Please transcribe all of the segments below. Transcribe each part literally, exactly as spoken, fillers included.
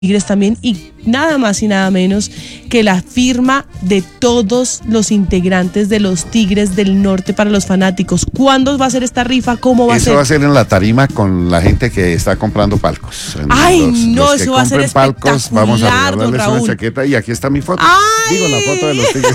Tigres también, y nada más y nada menos que la firma de todos los integrantes de los Tigres del Norte para los fanáticos. ¿Cuándo va a ser esta rifa? ¿Cómo va eso a ser? Eso va a ser en la tarima con la gente que está comprando palcos. Ay, los, no, los eso va a ser espectacular, palcos, vamos a regalarles Raúl. Una chaqueta y aquí está mi foto. ¡Ay! Digo, la foto de los Tigres.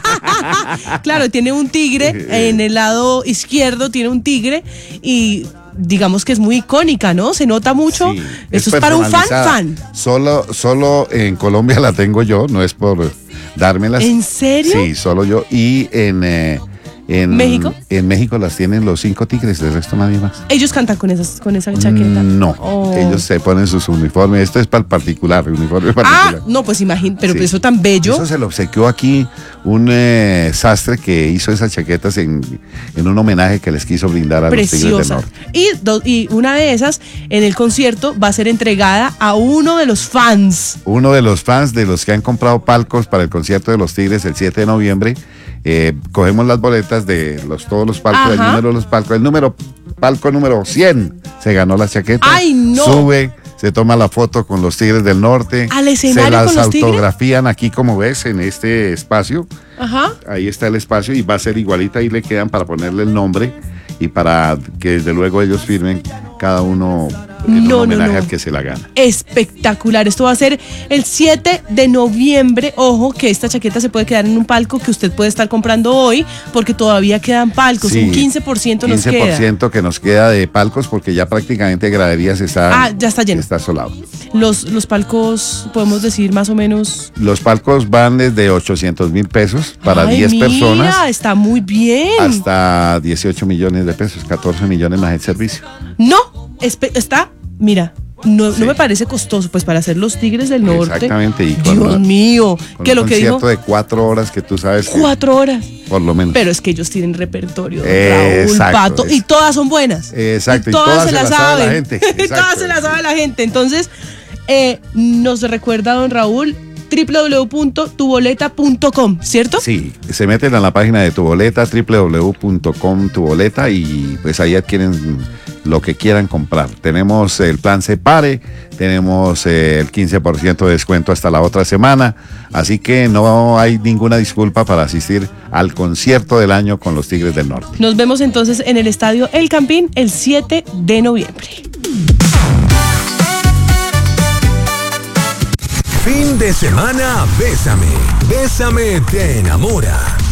Claro, tiene un tigre en el lado izquierdo, tiene un tigre y digamos que es muy icónica, ¿no? Se nota mucho. Sí, Esto es, es para un fan fan. Solo, solo en Colombia la tengo yo, no es por dármelas. ¿En serio? Sí, solo yo. Y en, eh, en ¿México? En México las tienen los cinco Tigres, del resto nadie más. ¿Ellos cantan con esas, con esa chaqueta? No, oh. ellos se ponen sus uniformes. Esto es para el particular, uniforme particular. Ah, no, pues imagínate, pero sí. Eso tan bello. Eso se lo obsequió aquí un eh, sastre que hizo esas chaquetas en, en un homenaje que les quiso brindar a Preciosa. Los Tigres del Norte. Y, do, y una de esas, en el concierto, va a ser entregada a uno de los fans. Uno de los fans de los que han comprado palcos para el concierto de los Tigres el siete de noviembre. Eh, cogemos las boletas de los todos los palcos, Ajá. el número de los palcos, el número palco número cien se ganó la chaqueta. ¡Ay, no! Sube, se toma la foto con los Tigres del Norte. ¿Al escenario se las con los autografían tigres? Aquí, como ves, en este espacio. Ajá. Ahí está el espacio y va a ser igualita, ahí le quedan para ponerle el nombre y para que desde luego ellos firmen cada uno en no, un homenaje no, no. al que se la gana. Espectacular. Esto va a ser el siete de noviembre. Ojo que esta chaqueta se puede quedar en un palco que usted puede estar comprando hoy porque todavía quedan palcos. Sí, un quince por ciento nos queda. quince por ciento que nos queda de palcos porque ya prácticamente graderías está, ah, ya está lleno. Está solado. Los, los palcos, podemos decir más o menos. Los palcos van desde ochocientos mil pesos para Ay, diez mira, personas. Está muy bien. Hasta dieciocho millones de pesos, catorce millones más el servicio. No, está, mira. No, sí. no me parece costoso, pues para hacer los Tigres del Norte. Exactamente. Y Dios la, mío. Con que un lo que dijo. concierto de cuatro horas que tú sabes. Cuatro que, horas. Por lo menos. Pero es que ellos tienen repertorio, eh, Raúl, exacto, Pato, es. y todas son buenas. Exacto. Y todas, y todas se, se las la saben. sabe la gente. Y todas se las sabe la gente. Entonces, eh, nos recuerda don Raúl doble u doble u doble u punto tu boleta punto com, ¿cierto? Sí, se meten a la página de Tu Boleta, doble u doble u doble u punto com Tu Boleta, y pues ahí adquieren lo que quieran comprar. Tenemos el plan Separe, tenemos eh, el quince por ciento de descuento hasta la otra semana, así que no hay ninguna disculpa para asistir al concierto del año con los Tigres del Norte. Nos vemos entonces en el estadio El Campín el siete de noviembre. Fin de semana, Bésame. Bésame te enamora.